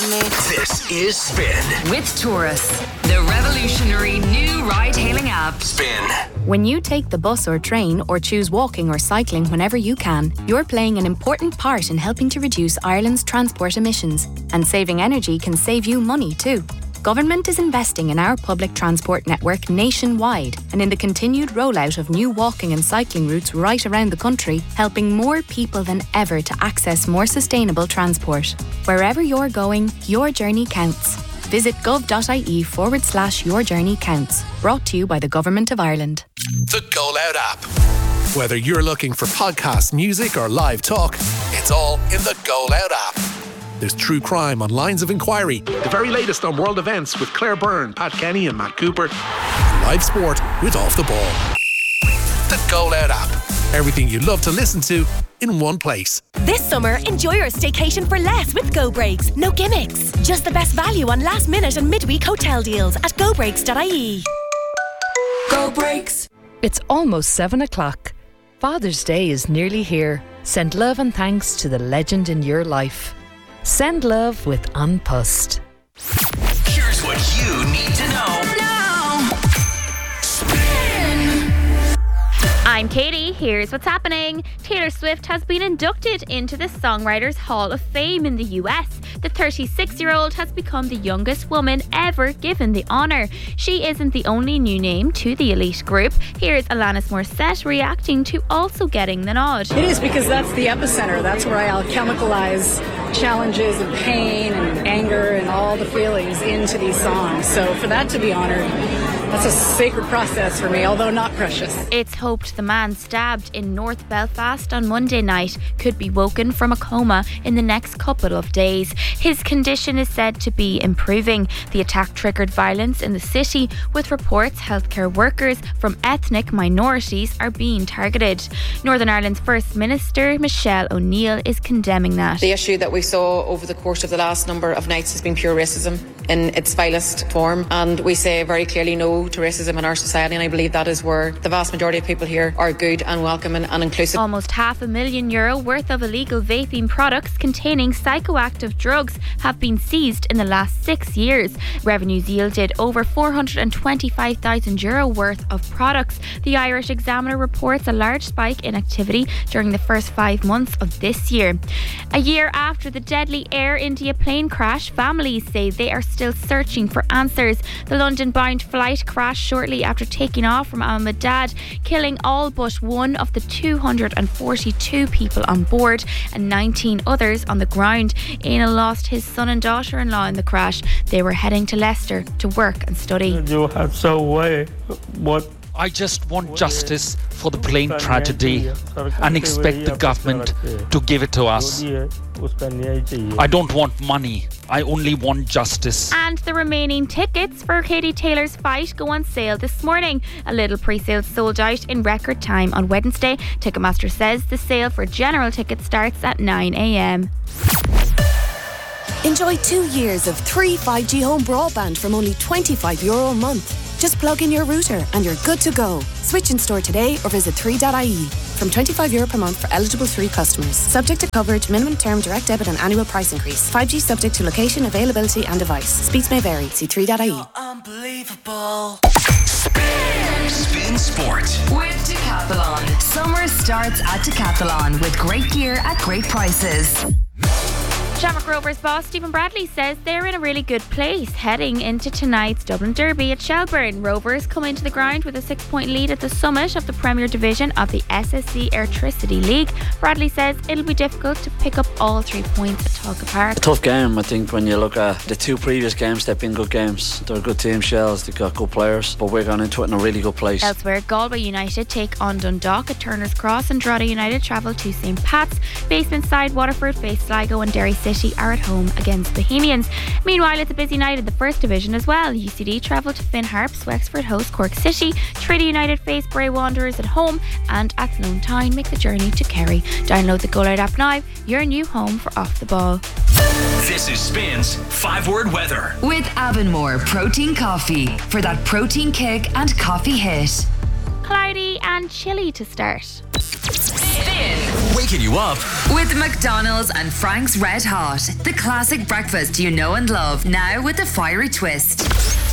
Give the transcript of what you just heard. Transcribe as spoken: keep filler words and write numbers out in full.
me. This is Spin. With Taurus, the revolutionary new ride-hailing app. Spin. When you take the bus or train or choose walking or cycling whenever you can, you're playing an important part in helping to reduce Ireland's transport emissions. And saving energy can save you money too. Government is investing in our public transport network nationwide and in the continued rollout of new walking and cycling routes right around the country, helping more people than ever to access more sustainable transport. Wherever you're going, your journey counts. Visit gov.ie forward slash your journey counts. Brought to you by the Government of Ireland. The Go Loud app. Whether you're looking for podcast, music or live talk, it's all in the Go Loud app. There's true crime on Lines of Inquiry, the very latest on world events with Claire Byrne, Pat Kenny and Matt Cooper, and live sport with Off the Ball. The Go Loud app. Everything you love to listen to in one place. This summer, enjoy your staycation for less with Go Breaks. No gimmicks. Just the best value on last minute and midweek hotel deals at go breaks dot I E. Go Breaks. It's almost seven o'clock. Father's Day is nearly here. Send love and thanks to the legend in your life. Send love with An Post. Here's what you need to know now. Spin. I'm Katie. Here's what's happening. Taylor Swift has been inducted into the Songwriters Hall of Fame in the U S. The thirty-six-year-old has become the youngest woman ever given the honour. She isn't the only new name to the elite group. Here's Alanis Morissette reacting to also getting the nod. It is because that's the epicenter. That's where I alchemicalize challenges and pain and anger and all the feelings into these songs. So for that to be honoured, that's a sacred process for me, although not precious. It's hoped the man stabbed in North Belfast on Monday night could be woken from a coma in the next couple of days. His condition is said to be improving. The attack triggered violence in the city, with reports healthcare workers from ethnic minorities are being targeted. Northern Ireland's First Minister, Michelle O'Neill, is condemning that. The issue that we saw over the course of the last number of nights has been pure racism in its vilest form, and we say very clearly no to racism in our society, and I believe that is where the vast majority of people here are good and welcoming and inclusive. Almost half a million euro worth of illegal vaping products containing psychoactive drugs have been seized in the last six years. Revenues yielded over four hundred twenty-five thousand euro worth of products. The Irish Examiner reports a large spike in activity during the first five months of this year. A year after the deadly Air India plane crash, families say they are still searching for answers. The London-bound flight crashed shortly after taking off from Ahmedabad, killing all but one of the two hundred forty-two people on board and nineteen others on the ground. Anil lost his son and daughter-in-law in the crash. They were heading to Leicester to work and study. You have so way what I just want justice for the plane tragedy and expect the government to give it to us. I don't want money. I only want justice. And the remaining tickets for Katie Taylor's fight go on sale this morning. A little pre-sale sold out in record time on Wednesday. Ticketmaster says the sale for general tickets starts at nine a.m. Enjoy two years of free five G home broadband from only twenty-five euro a month. Just plug in your router and you're good to go. Switch in store today or visit three dot I E. From twenty-five euro per month for eligible three customers. Subject to coverage, minimum term, direct debit and annual price increase. five G subject to location, availability and device. Speeds may vary. See three dot I E. Unbelievable. Spin. Spin Sport. With Decathlon. Summer starts at Decathlon with great gear at great prices. Shamrock Rovers boss Stephen Bradley says they're in a really good place heading into tonight's Dublin Derby at Shelbourne. Rovers come into the ground with a six-point lead at the summit of the Premier Division of the S S C Airtricity League. Bradley says it'll be difficult to pick up all three points at Tulka Park. A tough game, I think, when you look at the two previous games. They've been good games. They're a good team, Shells. They've got good players, but we're going into it in a really good place. Elsewhere, Galway United take on Dundalk at Turner's Cross, and Drogheda United travel to Saint Pat's. Basement side Waterford face Sligo, and Derry City are at home against Bohemians. Meanwhile, it's a busy night in the First Division as well. U C D travel to Finn Harps, Wexford host Cork City, Trinity United face Bray Wanderers at home, and Athlone Town make the journey to Kerry. Download the Go Loud app now, your new home for Off the Ball. This is Spin's five-word weather. With Avonmore Protein Coffee for that protein kick and coffee hit. Cloudy and chilly to start. This in. Waking you up With McDonald's and Frank's Red Hot. The classic breakfast you know and love. Now with a fiery twist.